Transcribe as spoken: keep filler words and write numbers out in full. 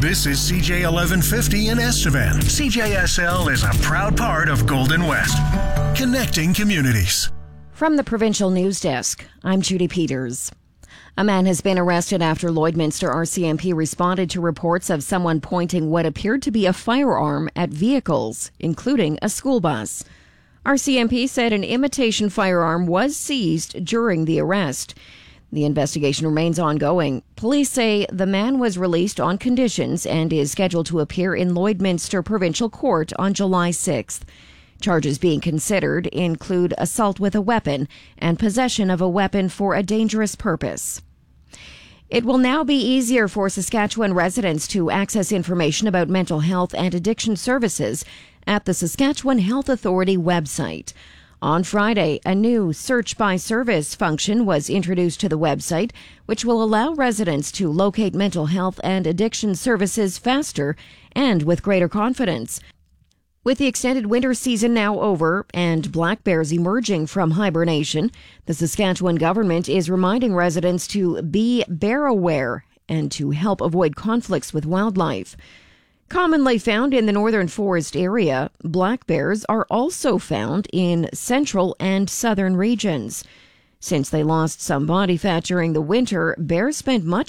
This is C J eleven fifty in Estevan. C J S L is a proud part of Golden West, connecting communities. From the Provincial News Desk, I'm Judy Peters. A man has been arrested after Lloydminster R C M P responded to reports of someone pointing what appeared to be a firearm at vehicles, including a school bus. R C M P said an imitation firearm was seized during the arrest. The investigation remains ongoing. Police say the man was released on conditions and is scheduled to appear in Lloydminster Provincial Court on July sixth. Charges being considered include assault with a weapon and possession of a weapon for a dangerous purpose. It will now be easier for Saskatchewan residents to access information about mental health and addiction services at the Saskatchewan Health Authority website. On Friday, a new search by service function was introduced to the website, which will allow residents to locate mental health and addiction services faster and with greater confidence. With the extended winter season now over and black bears emerging from hibernation, the Saskatchewan government is reminding residents to be bear aware and to help avoid conflicts with wildlife. Commonly found in the northern forest area, black bears are also found in central and southern regions. Since they lost some body fat during the winter, bears spent much